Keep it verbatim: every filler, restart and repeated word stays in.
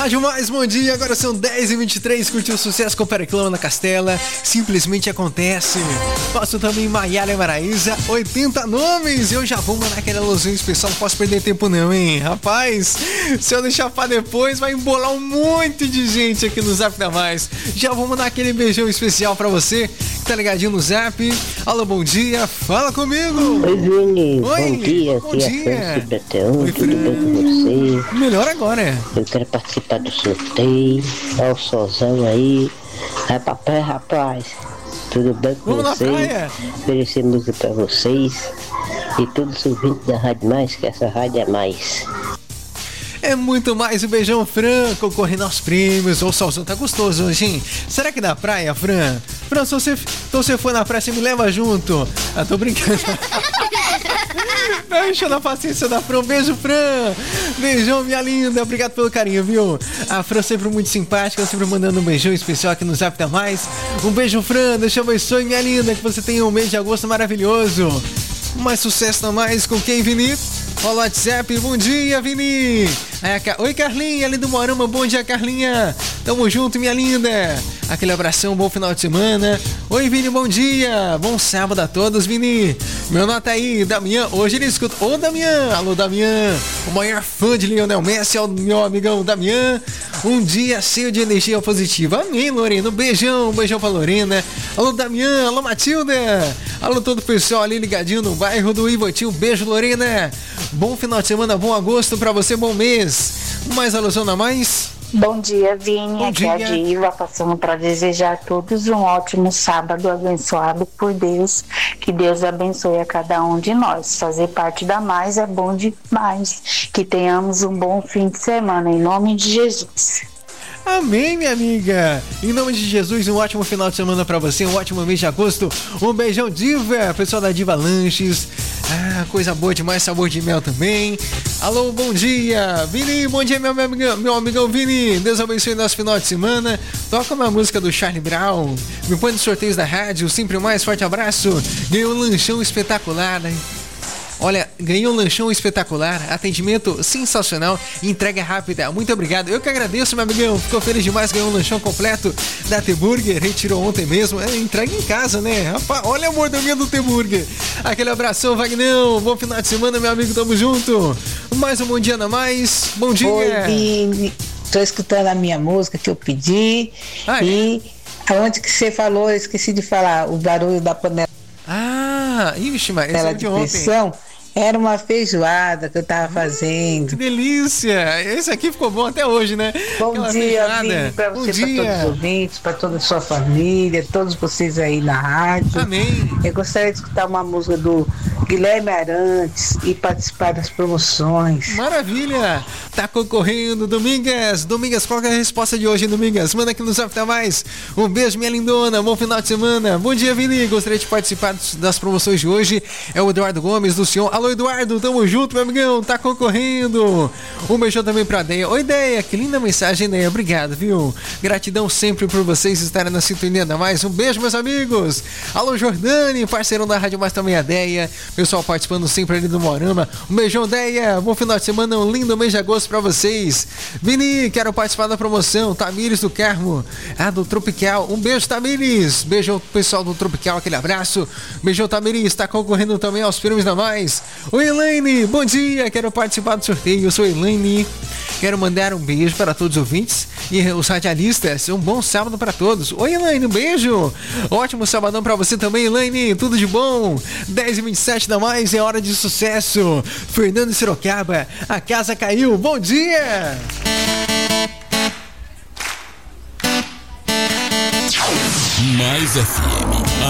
Tá demais, bom dia, agora são dez e vinte e três, curtiu o sucesso com o Periclão na Castela, simplesmente acontece. Passo também Maiara e Maraísa, oitenta nomes, eu já vou mandar aquele alusinho especial, não posso perder tempo não, hein, rapaz, se eu deixar pra depois vai embolar um monte de gente aqui no Zap da Mais. Já vou mandar aquele beijão especial pra você que tá ligadinho no Zap. Alô, bom dia, fala comigo. Oi, Vini, Oi, bom dia, bom aqui é dia. a Franci Betão, Oi, tudo bem com você? Melhor agora, é. Eu quero participar do sorteio, olha o solzão aí, vai pra praia, rapaz, tudo bem com Vamos na vocês? praia. Oferecer música pra vocês e todos os ouvintes da Rádio Mais, que essa rádio é mais. É muito mais um beijão, Fran, concorrendo aos prêmios. O solzão tá gostoso hoje, hein? Será que na praia, Fran? Fran, se você, se você for na praia, você me leva junto. Ah, tô brincando. Não enchendo a paciência da Fran. Beijo, Fran. Beijão, minha linda. Obrigado pelo carinho, viu? A Fran sempre muito simpática, sempre mandando um beijão especial aqui no Zap da Mais. Um beijo, Fran. Deus te abençoe, minha linda. Que você tenha um mês de agosto maravilhoso. Mais sucesso na Mais com quem, Vini? Olá, WhatsApp, bom dia, Vini. Oi, Carlinha, ali do Morama, bom dia, Carlinha. Tamo junto, minha linda. Aquele abração, bom final de semana. Oi, Vini, bom dia. Bom sábado a todos, Vini. Meu nota aí, Damian. Hoje ele escuta. Ô, Damian. Alô, Damian. O maior fã de Lionel Messi é o meu amigão Damian. Um dia cheio de energia positiva. Amém, Lorena. Um beijão, um beijão pra Lorena. Alô, Damian. Alô, Matilda. Alô, todo o pessoal ali ligadinho no bairro do Ivotinho. Beijo, Lorena. Bom final de semana, bom agosto pra você, bom mês. Mais alusão na Mais? Bom dia, Vini. Bom Aqui é a dia. Diva, passando para desejar a todos um ótimo sábado abençoado por Deus. Que Deus abençoe a cada um de nós. Fazer parte da Mais é bom demais. Que tenhamos um bom fim de semana, em nome de Jesus. Amém, minha amiga. Em nome de Jesus, um ótimo final de semana pra você, um ótimo mês de agosto. Um beijão, Diva, pessoal da Diva Lanches. Ah, coisa boa demais, sabor de mel também. Alô, bom dia, Vini, bom dia, meu, meu, amigão, meu amigão Vini. Deus abençoe nosso final de semana. Toca uma música do Charlie Brown. Me põe nos sorteios da rádio, sempre mais forte abraço. Ganhou um lanchão espetacular, né? Olha, ganhou um lanchão espetacular, atendimento sensacional, entrega rápida. Muito obrigado. Eu que agradeço, meu amigão. Ficou feliz demais, ganhou um lanchão completo da T-Burger. Retirou ontem mesmo. É, entrega em casa, né? Rapaz, olha a mordomia do T-Burger. Aquele abração, Vagnão. Bom final de semana, meu amigo. Tamo junto. Mais um bom dia na Mais. Bom dia. Oi, Vini. Tô escutando a minha música que eu pedi. Ah, e é? Aonde que você falou, eu esqueci de falar, o barulho da panela Ah, ixi, mas esse é de de ontem. pressão. Era uma feijoada que eu tava fazendo. Que delícia! Esse aqui ficou bom até hoje, né? Bom Aquela dia, feijoada. Vini, pra Bom você, pra dia. todos os ouvintes, pra toda a sua família, todos vocês aí na rádio. Amém. Eu gostaria de escutar uma música do Guilherme Arantes e participar das promoções. Maravilha! Tá concorrendo, Domingas! Domingas, qual que é a resposta de hoje, Domingas? Manda aqui no Zap da Mais. Um beijo, minha lindona. Bom final de semana. Bom dia, Vini. Gostaria de participar das promoções de hoje. É o Eduardo Gomes do Sion. Alô, Eduardo. Tamo junto, meu amigão. Tá concorrendo. Um beijão também pra Deia. Oi, Deia. Que linda mensagem, Deia. Obrigado, viu? Gratidão sempre por vocês estarem na sintonia da Mais. Um beijo, meus amigos. Alô, Jordane. Parceirão da Rádio Mais também, a Deia. Pessoal participando sempre ali do Morama. Um beijão, Deia. Bom final de semana. Um lindo mês de agosto pra vocês. Vini, quero participar da promoção. Tamires do Carmo. Ah, do Tropical. Um beijo, Tamires. Beijão pro pessoal do Tropical. Aquele abraço. Beijão, Tamires. Tá concorrendo também aos prêmios da Mais. Oi, Elaine. Bom dia. Quero participar do sorteio. Eu sou Elaine. Quero mandar um beijo para todos os ouvintes e os radialistas. Um bom sábado para todos. Oi, Elaine. Um beijo. Ótimo sabadão para você também, Elaine. Tudo de bom. dez e vinte e sete da Mais. É hora de sucesso. Fernando Sorocaba. A casa caiu. Bom dia. Mais F M.